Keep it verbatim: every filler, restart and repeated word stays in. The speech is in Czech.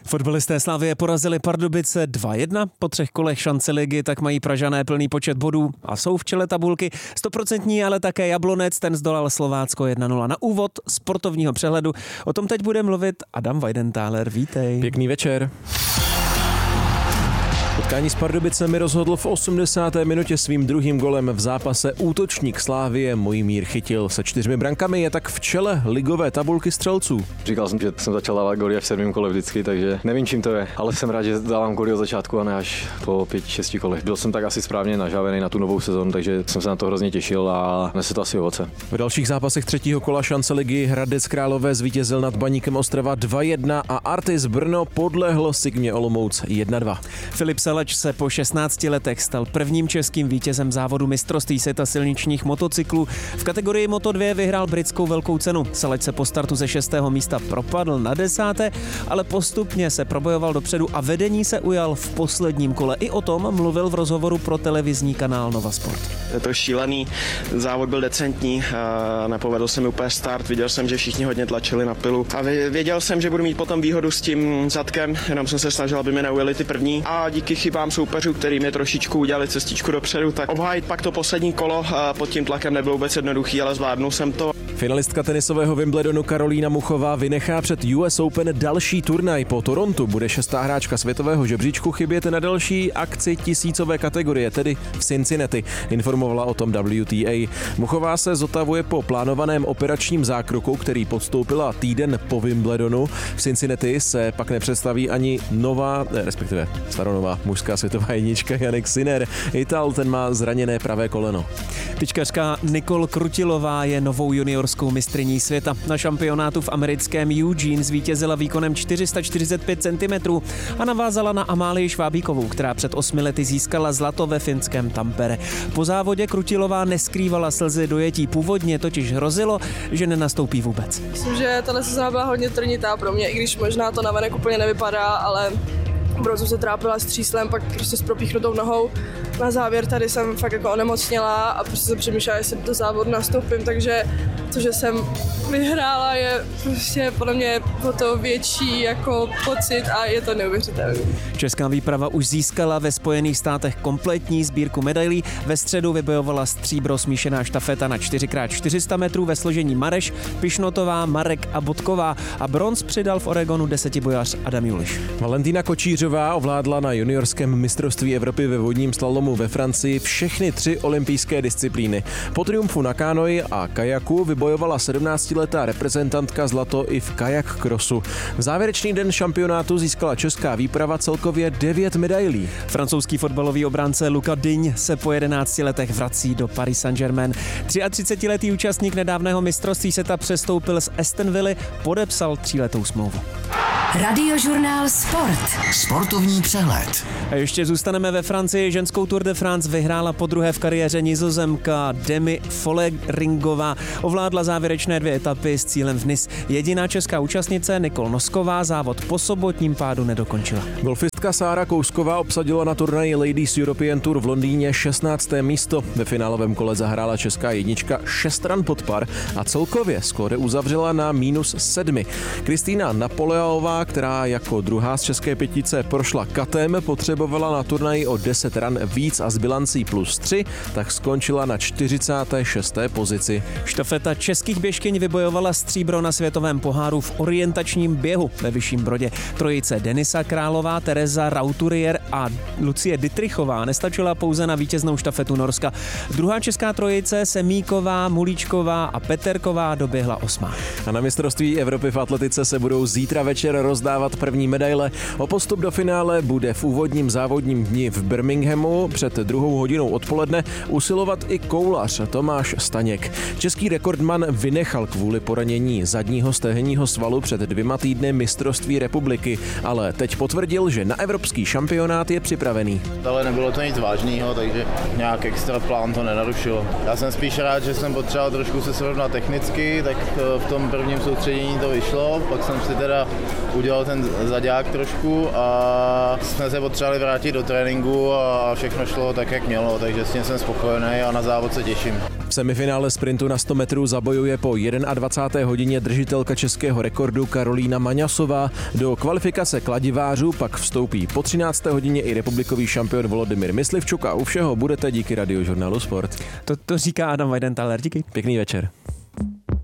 Fotbalisté Slavie porazili Pardubice dva jedna. Po třech kolech šance ligy tak mají Pražané plný počet bodů a jsou v čele tabulky. Stoprocentní ale také Jablonec, ten zdolal Slovácko jedna nula. Na úvod sportovního přehledu o tom teď bude mluvit Adam Weidenthaler. Vítej. Pěkný večer. Utkání s Pardubicemi rozhodl v osmdesáté minutě svým druhým golem v zápase útočník Slávie Mojmír Chytil. Se čtyřmi brankami je tak v čele ligové tabulky střelců. Říkal jsem, že jsem začal dávat góly až v sedmém kole vždycky, takže nevím, čím to je, ale jsem rád, že dávám góly od začátku a ne až po pěti, šesti kolech. Byl jsem tak asi správně nažávený na tu novou sezonu, takže jsem se na to hrozně těšil a nese to asi ovoce. V dalších zápasech třetího kola šance ligy Hradec Králové zvítězil nad Baníkem Ostrava dva jedna a Artis Brno podlehl Sigmě Olomouc jedna dva. Filip Salač se po šestnácti letech stal prvním českým vítězem závodu mistrovství světa silničních motocyklů. V kategorii Moto dva vyhrál britskou velkou cenu. Salač se po startu ze šestého místa propadl na desáté, ale postupně se probojoval dopředu a vedení se ujal v posledním kole. I o tom mluvil v rozhovoru pro televizní kanál Nova Sport. Je to šílený, závod byl decentní, nepovedl se mi úplně start, viděl jsem, že všichni hodně tlačili na pilu a věděl jsem, že budu mít potom výhodu s tím zadkem, jenom jsem se snažil, aby mi neujeli ty první a díky chybám soupeřů, který mě trošičku udělali cestičku dopředu, tak obhájit pak to poslední kolo pod tím tlakem nebylo vůbec jednoduchý, ale zvládnul jsem to. Finalistka tenisového Wimbledonu Karolína Muchová vynechá před U S Open další turnaj. Po Torontu bude šestá hráčka světového žebříčku chybět na další akci tisícové kategorie, tedy v Cincinnati, informovala o tom W T A. Muchová se zotavuje po plánovaném operačním zákroku, který podstoupila týden po Wimbledonu. V Cincinnati se pak nepředstaví ani nová, respektive staronová mužská světová jednička Jannik Sinner. Ital, ten má zraněné pravé koleno. Tyčkařka Nicole Krutilová je novou juniorskou mistryní světa. Na šampionátu v americkém Eugene zvítězila výkonem čtyři sta čtyřicet pět centimetrů a navázala na Amálii Švábíkovou, která před osmi lety získala zlato ve finském Tampere. Po závodě Krutilová neskrývala slzy dojetí. Původně totiž hrozilo, že nenastoupí vůbec. Myslím, že tahle sezóna byla hodně trnitá pro mě, i když možná to navenek úplně nevypadá, ale opravdu jsem se trápila s tříslem, pak prostě s propíchnutou nohou. Na závěr tady jsem fakt jako onemocněla a prostě jsem přemýšlela, jestli do závodu nastoupím, takže to, že jsem vyhrála, je prostě podle mě o to větší jako pocit a je to neuvěřitelné. Česká výprava už získala ve Spojených státech kompletní sbírku medailí. Ve středu vybojovala stříbro smíšená štafeta na čtyři krát čtyři sta metrů ve složení Mareš, Pišnotová, Marek a Bodková a bronz přidal v Oregonu desetibojař Adam Juliš. Valentína Kočířová ovládla na juniorském mistrovství Evropy ve vodním slalomu ve Francii všechny tři olympijské disciplíny. Po triumfu na kánoji a kajaku vybojovala sedmnáctiletá reprezentantka zlato i v kajak crossu. V závěrečný den šampionátu získala česká výprava celkově devět medailí. Francouzský fotbalový obránce Luka Digne se po jedenácti letech vrací do Paris Saint-Germain. třiatřicetiletý účastník nedávného mistrovství světa přestoupil z Aston Villy, podepsal tříletou smlouvu. Radiožurnál Sport. Sportovní přehled. A ještě zůstaneme ve Francii. Ženskou Tour de France vyhrála podruhé v kariéře Nizozemka Demi Folleringová. Ovládla závěrečné dvě etapy s cílem v Nice. Jediná česká účastnice Nicole Nosková závod po sobotním pádu nedokončila. Golfistka Sára Kousková obsadila na turnaji Ladies European Tour v Londýně šestnácté místo. Ve finálovém kole zahrála česká jednička šest ran pod par a celkově skóre uzavřela na minus sedmi. Kristýna Napoleová, která jako druhá z české pětice prošla katem, potřebovala na turnaji o deset ran víc a s bilancí plus tři, tak skončila na čtyřicáté šesté pozici. Štafeta českých běžkyň vybojovala stříbro na světovém poháru v orientačním běhu ve Vyšším Brodě. Trojice Denisa Králová, Tereza Rauturier a Lucie Dittrichová nestačila pouze na vítěznou štafetu Norska. Druhá česká trojice Semíková, Mulíčková a Peterková doběhla osmá. A na mistrovství Evropy v atletice se budou zítra večer rozdávat první medaile. O postup do finále bude v úvodním závodním dni v Birminghamu před druhou hodinou odpoledne usilovat i koulař Tomáš Staněk. Český rekordman vynechal kvůli poranění zadního stehenního svalu před dvěma týdny mistrovství republiky, ale teď potvrdil, že na evropský šampionát je připravený. Ale nebylo to nic vážného, takže nějak extra plán to nenarušilo. Já jsem spíš rád, že jsem potřeboval trošku se srovnat technicky, tak v tom prvním soustředění to vyšlo, pak jsem si teda udělal ten zaďák trošku a jsme se potřebovali vrátit do tréninku a všechno šlo tak, jak mělo, takže s tím jsem spokojený a na závod se těším. V semifinále sprintu na sto metrů zabojuje po dvacáté první hodině držitelka českého rekordu Karolína Maňasová. Do kvalifikace kladivářů pak vstoupí po třinácté hodině i republikový šampion Volodymyr Myslivčuk a u všeho budete díky Radiožurnálu Sport. To, to říká Adam Weidenthal. Díky. Pěkný večer.